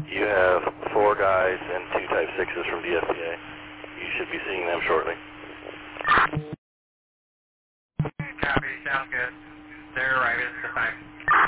You have 4 guys and 2 Type 6s from the FBA. You should be seeing them shortly. Copy, sounds good. They're arriving at the time.